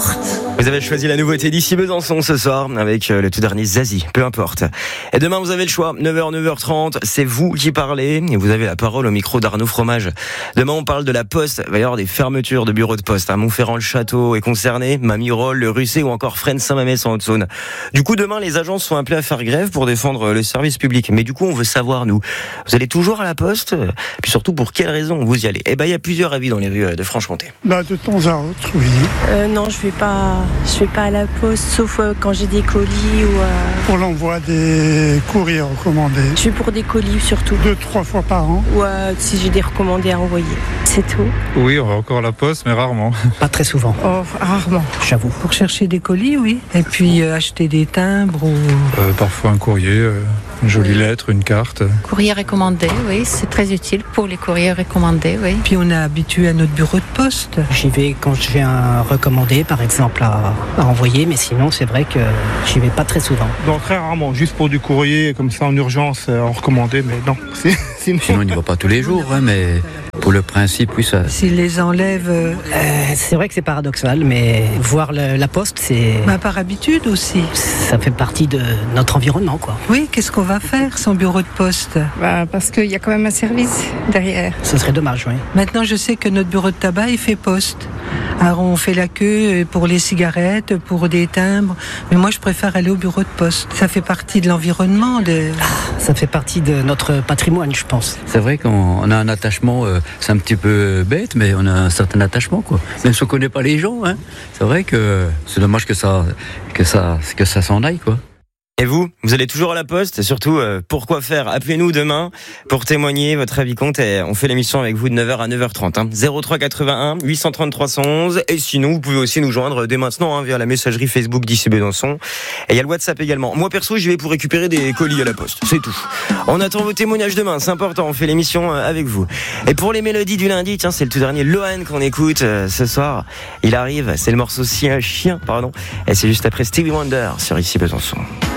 importe. Vous avez choisi la nouveauté d'ici Besançon ce soir avec le tout dernier Zazie, peu importe. Et demain vous avez le choix, 9h, 9h30, c'est vous qui parlez et vous avez la parole au micro d'Arnaud Fromage. Demain on parle de la poste, il va y avoir des fermetures de bureaux de poste. Montferrand-le-Château est concerné, Mamirol, le Russet ou encore Fresnes-Saint-Mamès en Haute-Saône. Du coup demain les agents sont appelés à faire grève pour défendre le service public. Mais du coup on veut savoir nous, vous allez toujours à la poste? Puis surtout pour quelles raisons vous y allez? Eh ben il y a plusieurs avis dans les rues de Franche-Comté. De temps à autre, oui. Non, je vais pas à la poste, sauf quand j'ai des colis ou. Pour l'envoi des courriers recommandés. Je vais pour des colis surtout. 2-3 fois par an. Ou si j'ai des recommandés à envoyer. C'est tout. Oui, on va encore à la poste, mais rarement. Pas très souvent. Oh, rarement. J'avoue. Pour chercher des colis, oui. Et puis acheter des timbres ou. Parfois un courrier, une jolie lettre, une carte. Courrier recommandé, oui, c'est très utile pour les courriers recommandés, oui. Puis on est habitué à notre bureau de poste. J'y vais quand j'ai un recommandé, par exemple, à envoyer, mais sinon, c'est vrai que j'y vais pas très souvent. Donc très rarement, juste pour du courrier, comme ça en urgence, en recommandé, mais non. Sinon, on n'y va pas tous les jours, mais pour le principe, oui, ça. S'ils les enlèvent. C'est vrai que c'est paradoxal, mais voir la poste, c'est. Par habitude aussi. Ça fait partie de notre environnement, quoi. Oui, qu'est-ce qu'on va faire sans bureau de poste? Parce qu'il y a quand même un service derrière. Ce serait dommage, oui. Maintenant, je sais que notre bureau de tabac, il fait poste. Alors, on fait la queue pour les cigarettes, pour des timbres. Mais moi, je préfère aller au bureau de poste. Ça fait partie de l'environnement. Ça fait partie de notre patrimoine, je pense. C'est vrai qu'on a un attachement, c'est un petit peu bête, mais on a un certain attachement, quoi. Même si on ne connaît pas les gens, hein. C'est vrai que c'est dommage que ça s'en aille, quoi. Et vous allez toujours à la poste? Et surtout, pourquoi faire? Appelez-nous demain pour témoigner, votre avis compte. Et on fait l'émission avec vous de 9h à 9h30. 03 81 830 311. Et sinon, vous pouvez aussi nous joindre dès maintenant via la messagerie Facebook d'ici Besançon. Et il y a le WhatsApp également. Moi, perso, j'y vais pour récupérer des colis à la poste. C'est tout. On attend vos témoignages demain. C'est important. On fait l'émission avec vous. Et pour les mélodies du lundi, tiens, c'est le tout dernier Lohan qu'on écoute ce soir. Il arrive. C'est le morceau Chien, pardon. Et c'est juste après Stevie Wonder sur ici Besançon.